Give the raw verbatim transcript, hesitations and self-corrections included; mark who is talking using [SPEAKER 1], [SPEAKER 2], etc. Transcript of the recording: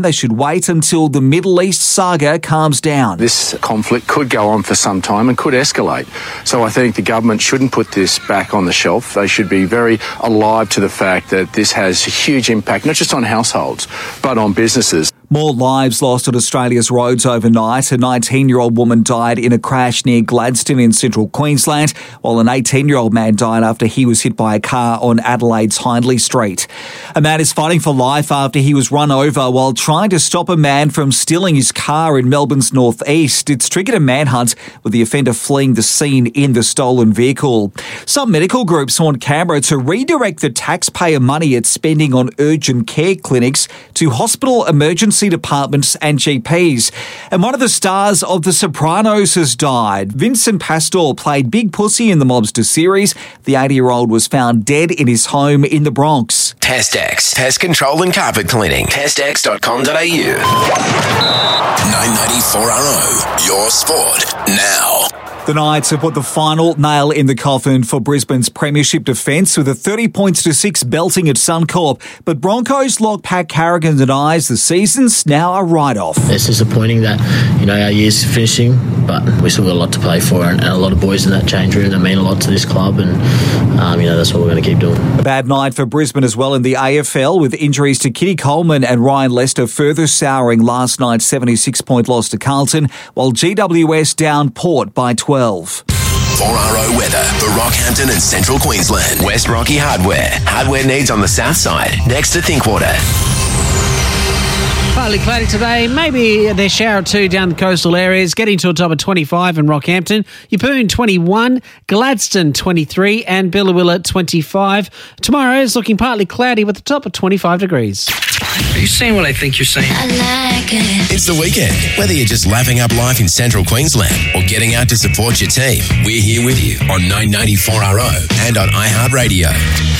[SPEAKER 1] They should wait until the Middle East saga calms down.
[SPEAKER 2] This conflict could go on for some time and could escalate. So I think the government shouldn't put this back on the shelf. They should be very alive to the fact that this has a huge impact, not just on households, but on businesses.
[SPEAKER 1] More lives lost on Australia's roads overnight. A nineteen-year-old woman died in a crash near Gladstone in central Queensland, while an eighteen-year-old man died after he was hit by a car on Adelaide's Hindley Street. A man is fighting for life after he was run over while trying to stop a man from stealing his car in Melbourne's northeast. It's triggered a manhunt, with the offender fleeing the scene in the stolen vehicle. Some medical groups want Canberra to redirect the taxpayer money it's spending on urgent care clinics to hospital emergency departments and G Ps. And one of the stars of The Sopranos has died. Vincent Pastore played Big Pussy in the Mobster series. The eighty-year-old was found dead in his home in the Bronx.
[SPEAKER 3] Testex. Pest control and carpet cleaning. Testex dot com dot a u. nine ninety-four R O. Your sport now.
[SPEAKER 1] The Knights have put the final nail in the coffin for Brisbane's premiership defence with a thirty points to six belting at Suncorp. But Broncos lock Pat Carrigan denies the season's now a write-off.
[SPEAKER 4] It's disappointing that, you know, our year's finishing, but we still got a lot to play for and, and a lot of boys in that change room that mean a lot to this club, and, um, you know, that's what we're going to keep doing.
[SPEAKER 1] A bad night for Brisbane as well in the A F L, with injuries to Kitty Coleman and Ryan Lester further souring last night's seventy-six point loss to Carlton, while G W S down Port by twelve.
[SPEAKER 3] four R O weather for Rockhampton and Central Queensland. West Rocky Hardware. Hardware needs on the south side, next to Thinkwater.
[SPEAKER 5] Partly cloudy today, maybe there's shower or two down the coastal areas, getting to a top of twenty-five in Rockhampton. Yeppoon twenty-one, Gladstone twenty-three and Billawilla twenty-five. Tomorrow is looking partly cloudy with a top of twenty-five degrees.
[SPEAKER 6] Are you saying what I think you're saying?
[SPEAKER 3] I like it. It's the weekend. Whether you're just lapping up life in Central Queensland or getting out to support your team, we're here with you on nine ninety-four R O and on iHeartRadio.